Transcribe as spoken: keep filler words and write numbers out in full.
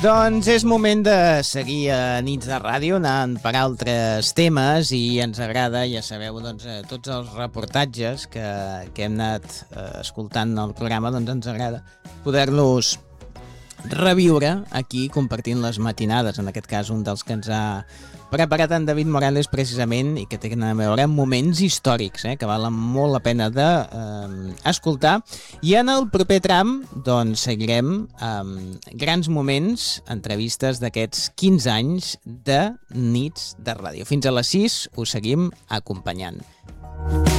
Doncs és moment de seguir a Nits de Ràdio anant per altres temes i ens agrada, ja sabeu, doncs, tots els reportatges que, que hem anat eh, escoltant al programa, doncs ens agrada poder-los reviure aquí compartint les matinades. En aquest cas, un dels que ens ha preparat en David Morales precisament i que tenen a veure amb moments històrics, eh, que valen molt la pena d'escoltar. Eh, I en el proper tram doncs, seguirem amb grans moments, entrevistes d'aquests quinze anys de Nits de Ràdio. Fins a les sis us seguim acompanyant.